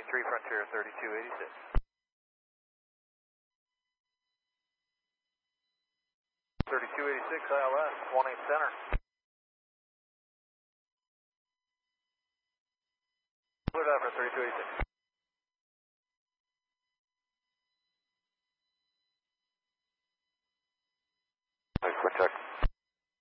3 Frontier 3286. ILS, 18 center. Cleared out for 3286. Nice, quick check.